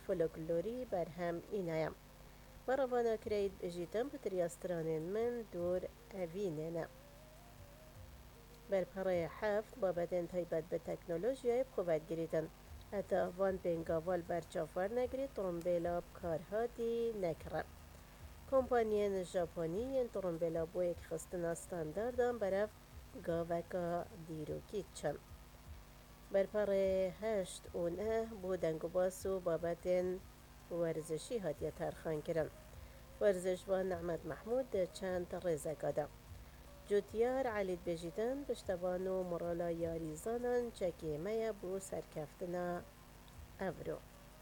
فولکلوری برهم اینایم مروان کرید بجیتم بتریاسترانین من دور اوینه برپره هفت بابتن تایبت به تکنولوژیای بخواد گریتن اتا وان بینگاوال برچافر نگرید ترمبیلا بکارهاتی نکره کمپانیان ژاپنی ترمبیلا بو یک خستنا استانداردان برف گاوکا دیروکی چم برپره هشت و نه بو دنگو باسو بابتن ورزشی هاتیه ترخان کرن ورزش با نعمت محمود چند ریزکاده جوتیار علید بجیدن بشتبانو مرالا یاریزانان چکیمه بو سرکفتنا افرو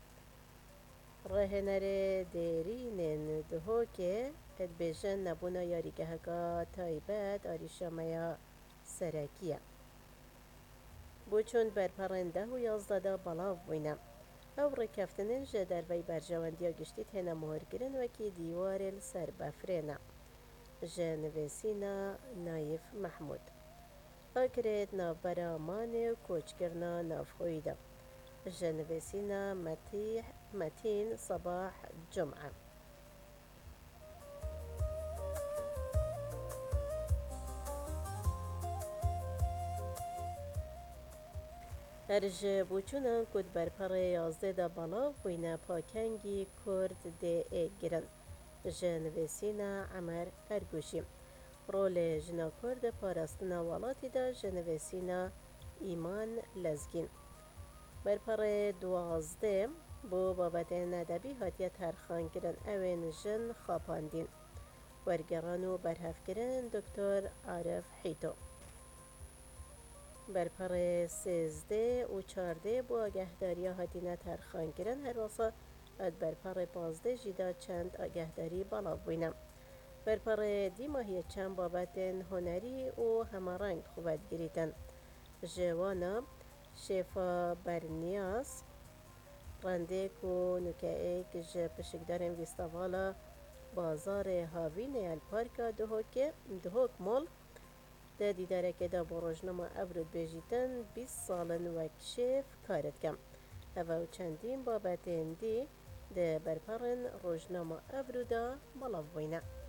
رهنر دیرینن دهو که ادبیجن نبونا یاریگه هکا تایبت آریشامه سرکیه بو چون برپرنده و یازداده بلاو بوینه او رکفتنن جه در وی برجواندیا گشتید هنه مهرگرن وکی دیوار سر بفرینه جه نویسینا نایف محمود اکرید نافبرا مانه و کوچکرنا نافخویده جه نویسینا متین صباح جمعه ارج بوچونان کد برپر یازده دا بلاو بوینه پاکنگی کرد ده گرن جه نویسینا عمر ارگوشی رول جنا کرد پاراستنا والاتی دا جه نویسینا ایمان لزگین برپر دوازده بو بابت ندبی هاتیه ترخان کرن اوین جن خاپاندین ورگرانو برهف کرن دکتر عارف حیتو برپر سیزده و چارده بو آگهداری هاتینه ترخان کرن هر واسه اد برپر پازده جیدا چند آگهداری بالا بوینم برپر دیماهی چند بابتن هنری و همارنگ خوبت گریتن جوانا شفا برنیاس رندیک و نکه که پشکدارن ویستاوالا بازار هاوین الپارکا دهوک مول ده دیداره که دا بروجنما افرود بیجیتن 20 سالن وکشف کارت کم او چندین بابتن دی ده برپرن روجنما افرودا بلاو بینه